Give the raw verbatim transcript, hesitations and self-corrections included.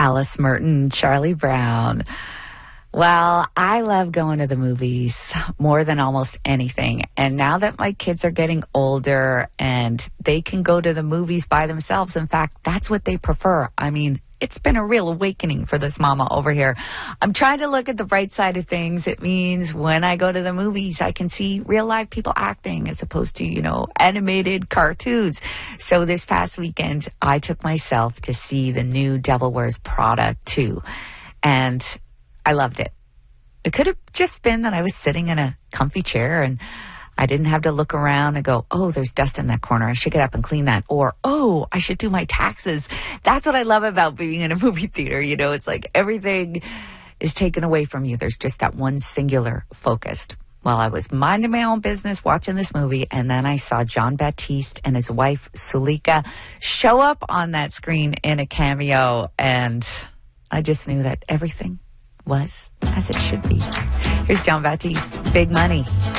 Alice Merton, Charlie Brown. Well, I love going to the movies more than almost anything. And now that my kids are getting older and they can go to the movies by themselves, in fact, that's what they prefer. I mean, it's been a real awakening for this mama over here. I'm trying to look at the bright side of things. It means when I go to the movies, I can see real life people acting as opposed to, you know, animated cartoons. So this past weekend, I took myself to see the new Devil Wears Prada two. And I loved it. It could have just been that I was sitting in a comfy chair and I didn't have to look around and go, oh, there's dust in that corner. I should get up and clean that. Or, oh, I should do my taxes. That's what I love about being in a movie theater. You know, it's like everything is taken away from you. There's just that one singular focused. Well, I was minding my own business watching this movie, and then I saw Jon Batiste and his wife, Sulika, show up on that screen in a cameo, and I just knew that everything was as it should be. Here's Jon Batiste, Big Money.